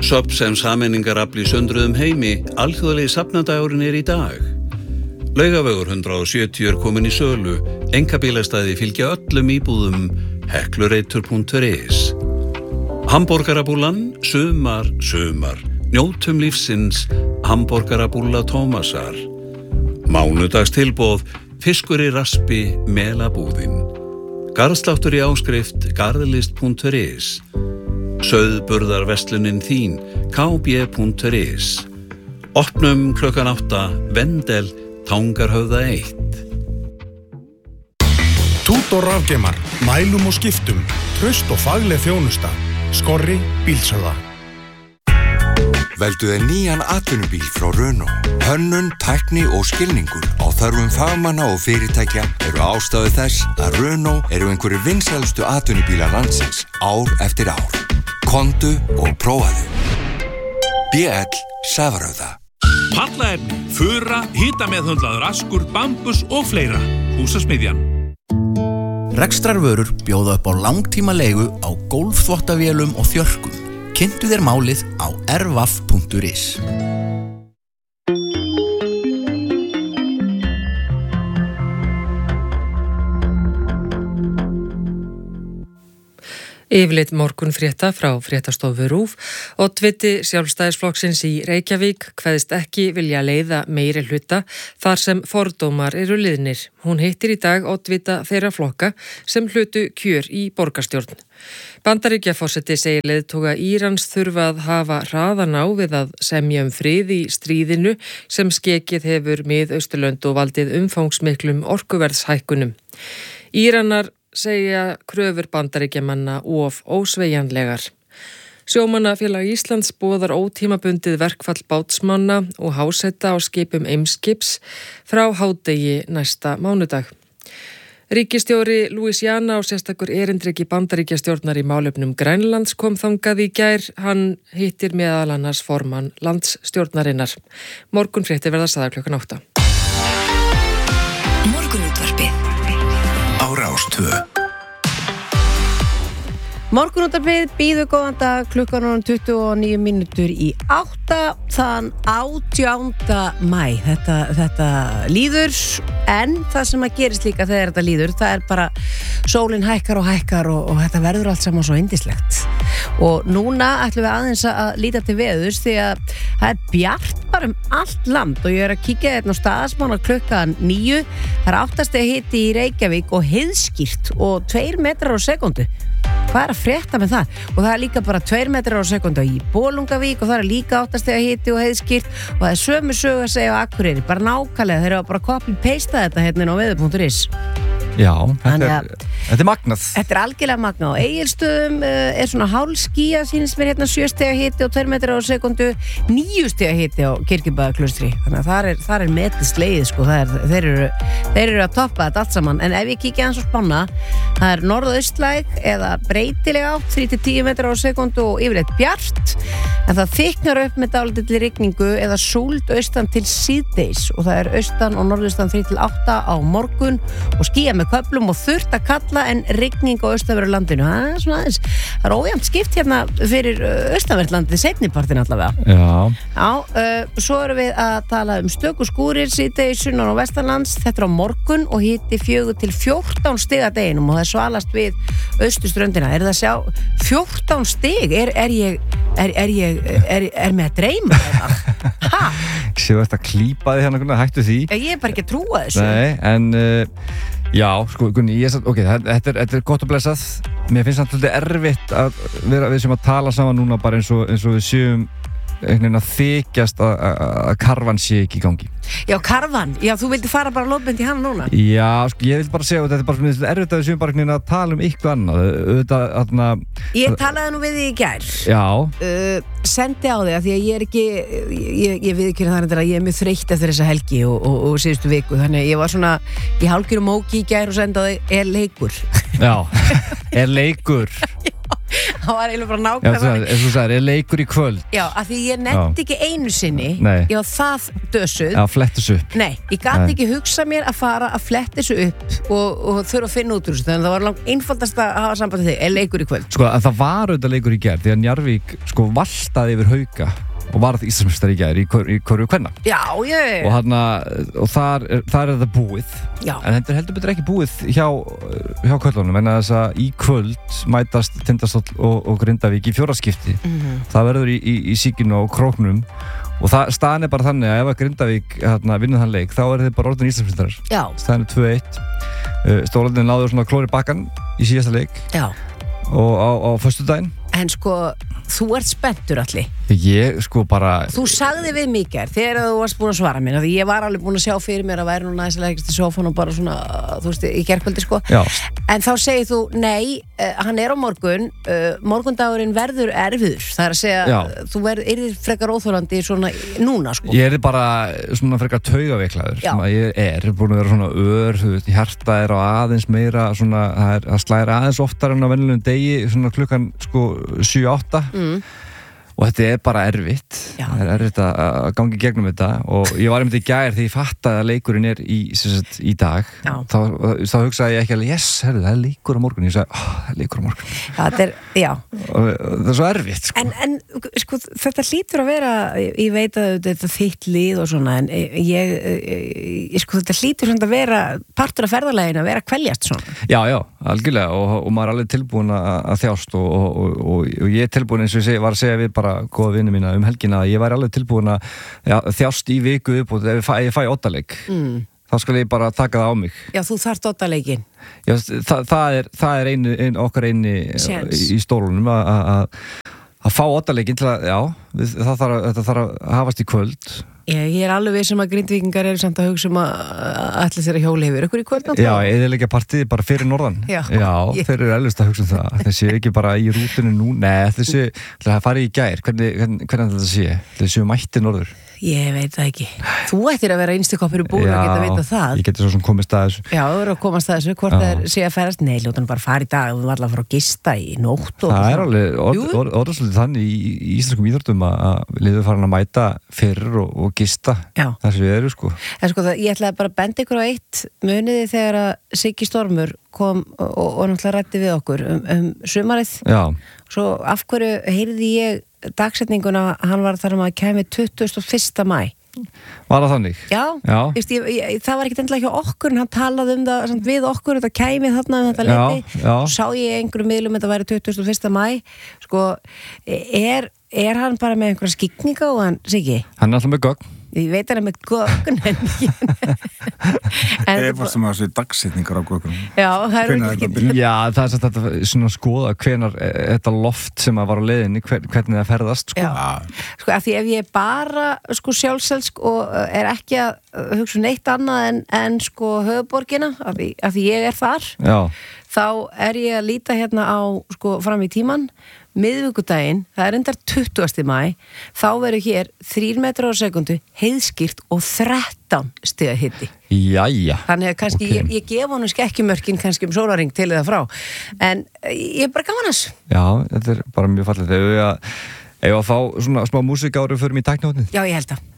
Söfn sem sameiningarafl í sundruðum heimi, alþjóðlegi safnadagurinn í dag. Laugavegur 170 komin í sölu, einkabílastæði fylgja öllum íbúðum, heklureitur.is. Hamborgarabúlan, sumar, njótum lífsins, hamborgarabúlla Tómasar. Mánudagstilboð, fiskur í raspi, melabúðin. Garðsláttur í áskrift, garðlist.is. Sauðburðarverslunin þín, kb.is. Opnum klukkan 8, Vendel, Tangarhöfða 1. Tútor rafgeimar, mælum og skiptum, traust og fagleg þjónusta. Skorri bílsöða. Veldu þér nýjan atvinnubíl frá Renault. Hönnun, tækni og skilningur á þörfum fagmanna og fyrirtækja eru ástæðu þess að Renault eru einhverjir vinsælustu atvinnubílar landsins ár eftir ár. Komdu og prófaðu. BL Safarauða. Pallaefni, fura, hitameðhöndlaður askur, bambus og fleira. Húsasmiðjan. Rekstrarvörur bjóða upp á langtíma leigu á gólfþvottavélum og þjörkum. Kynntu þér málið á rvaf.is. Yfirleitt morgunfrétta frá fréttastofu RÚV. Oddviti Sjálfstæðisflokksins í Reykjavík kveðst ekki vilja leiða meiri hluta þar sem fordómar eru liðnir. Hún hittir í dag oddvita þeirra flokka sem hlutu kjör í borgarstjórn. Bandaríkjaforseti segir leiðtoga Írans þurfa að hafa hraðan á við að semja frið í stríðinu sem skekið hefur Mið-Austurlönd og valdið umfangsmiklum orkuverðshækkunum. Íranar segja kröfur Bandaríkjamanna of ósveigjanlegar. Sjómannafélag Íslands boðar ótímabundið verkfall bátsmanna og háseta á skipum Eimskips frá hádegi næsta mánudag. Ríkisstjóri Louisiana og sérstakur erindreki Bandaríkjastjórnar í málefnum Grænlands kom þangað í gær. Hann hittir meðal annars formann landsstjórnarinnar. Morgunfréttir verða sagðar klukkan 8. Morgunútvarpið á Rás 2. Morgunútvarpið býður góðan dag, klukkan 29 mínútur í 8 þann 18. maí. Þetta líður, en það sem að gerist líka þegar þetta líður, það er bara sólin hækkar og þetta verður allt saman svo yndislegt. Og núna ætlum við aðeins að líta til veðurs því að það er bjart bara allt land og ég er að kíkja hérna á staðarsmána klukkan 9. Það er 8 stiga hiti í Reykjavík og heiðskýrt og 2 metrar á sekundu. Hvað er að frétta með það? Og það er líka bara 2 metrar á sekundu í Bolungavík og það er líka 8 stiga hiti og heiðskýrt og það er sömu sögu að segja á Akureyri, bara nákvæmlega, þeir eru bara copy-paste þetta hérna á veður.is. Já, þetta er magnað. Þetta er algjörlega magnað. Á Egilsstöðum er svona hálfskýja, sýnist mér hérna 7 stiga hiti og 2 metrar á sekundu, 9 stiga hiti á Kirkjubæðarklaustri. Þannig að þar er metið slegið, sko. Þeir eru að toppa þetta allt saman. En ef ég kíkja aðeins á spána, það er norðaustlæg eða breytileg átt, 3-10 metrar á sekundu og yfirleitt bjart. En það þykknar upp með dálítilli rigningu eða súld austan til síðdeis og það er austan og norðaustan 3-8 á morgun og skýja með köflum og þurrt að kalla en rigning á austanverðu landinu. Það er ójafnt skipt hérna fyrir austanverðu landið seinnipartin allavega. Já, svo erum við að tala stöku skúrir síðdegis sunnan og vestanlands. Þetta er á morgun og hiti 4-14 stiga deginum og það er svalast við austurströndina. Er það að sjá 14 stig? Er með að dreyma þetta? Séu þetta klípaði hérna, hættu því. Ég er bara ekki að trúa þessu. Nei, en já, sko, Gunni, þetta er gott og blessað. Mér finnst það svolítið erfitt að við sem að tala saman núna bara eins og við séum að þykjast að karvan sé ekki í gangi. Já, karvan. Já, þú vildi fara bara lóðbind í hann núna. Já, sko, ég vil bara segja að þetta er bara erfitt að við séum bara að tala eitthvað annað. Ég talaði nú við þig í gær. Já. Sendi á þig að því að ég er ekki, ég viðurkenni það að ég er mjög þreytt eftir þessa helgi og síðustu viku. Þannig ég var svona í hálfgerðum móki í gær og sendi á þig, er leikur. Já, er leikur. Það var eiginlega bara Já, nákvæmlega þú sagðir, er leikur í kvöld? Já, af því ég nefndi ekki einu sinni Nei. Ég var það dösuð Já, flettus upp. Nei, ég gat ekki hugsað mér að fara að fletta þessu upp og þurfa að finna út úr þessu þannig að það var langt einfaldast að hafa samband við þig er leikur í kvöld Sko, að það var auðvitað leikur í gær því að Njarðvík, sko, valtaði yfir Hauka og varð Íslandsmeistari í gær í hverju kvenna og þar er þetta búið en þetta er heldur betur ekki búið hjá köllunum en þess að í kvöld mætast Tindastóll og Grindavík í fjóraskipti það verður í Síkinu og Króknum og staðan er bara þannig að ef að Grindavík vinnur þann leik þá er þið bara orðin Íslandsmeistarar staðan er 2-1 Stóraldin náður svona klóri bakkan í síðasta leik og á föstudaginn En sko, þú ert spenntur allir Ég sko bara Þú sagði við mig gær þegar þú varst búin að svara mér því ég var alveg búin að sjá fyrir mér að væri núna þessi leggist í sófan og bara svona þú veist, í gærkvöldi sko En þá segir þú, nei, hann er á morgun morgundagurinn verður erfiður það er að segja, þú yrðir frekar óþólandi svona núna sko Ég er bara svona frekar taugaveiklaður sem að ég er búin að vera svona þú veist, hjarta er á aðeins meira svona, það slæðir aðeins oftar en á venjulegum degi svona klukkan sko 7-8 og þetta er bara erfitt það er erfitt að gangi gegnum þetta og ég var einmitt í gær þegar ég fattaði að leikurinn er í dag þá hugsaði ég ekki alveg það er leikur á morgun ég sagði, það er leikur á morgun það er svo erfitt sko. En sko, þetta hlýtur að vera ég veit að þetta er þitt lið og svona en sko, þetta hlýtur að vera partur af ferðalaginu að vera kveljast svona Já, algjörlega og maður er alveg tilbúin að þjást og ég er tilbúin eins og ég var að segja við bara góða vinnu mína helgina að ég væri alveg tilbúin að þjást í viku upp og ef ég fæ 8 leik þá skal ég bara taka það á mig Já, þú þarft 8 leikin Já, það er okkar eini í stólunum að fá 8 leikin til að, þetta þarf að hafast í kvöld Ég er alveg við sem að grindvíkingar eru samt að hugsa allir þeirra hjóli hefur ykkur í kvöld Já, eðilegja partíð bara fyrir norðan Já, þeir eru elvist að hugsa það þessi ekki bara í rútinu nú Nei, þessi, það fari í gær hvernig þetta sé, þessi mætti norður Ég veit það ekki Þú ættir að vera einstakoppur í búin að geta vita það Ég geti svo sem komist að þessu Já, þú eru að komast að þessu, hvort það er sé að ferast Nei, ljóta hann bara fara í dag, við varum alltaf að fara að gista í nótt Það er alveg orðsvöldið þannig í íslenskum íþróttum að liður farin að mæta fyrir og gista þessu við eru sko En sko, ég ætlaði bara að benda ykkur á eitt muniði þegar að Siggi Stormur kom og náttúrulega rætti við okkur sumarið Svo af hverju heyrði ég dagsetninguna, hann var þar að kæmi 21. maí Var það þannig? Já. Það var ekkert endilega hjá okkur en hann talaði það samt við okkur þetta kæmi þarna þetta leiti sá ég einhverjum miðlum þetta væri 21. maí sko, er hann bara með einhverja skikninga og hann, Siggi? Hann er alltaf með gögn Ég veit hann með gögn en var sem að segja dagsetningar á gögnum Já, það er ekki Já, það er þetta svona skoða hvenar þetta loft sem að var á leiðinni hvernig það ferðast sko. Sko, af því ef ég bara sko sjálfselsk og er ekki að hugsa neitt annað en sko höfuborgina af því ég er þar þá er ég að líta hérna á sko fram í tíman miðvikudaginn, það er endar 20. maí þá verður hér 3 metrar á sekundu heiðskýrt og 13 stiga hiti Jæja Þannig að kannski ég gef honum skekkjumörkin kannski sólarhring til eða frá en ég er bara gaman hans Já, þetta er bara mjög fallegt ef við að fá svona smá músík áður fyrir mig í tæknihotnið Já, ég held að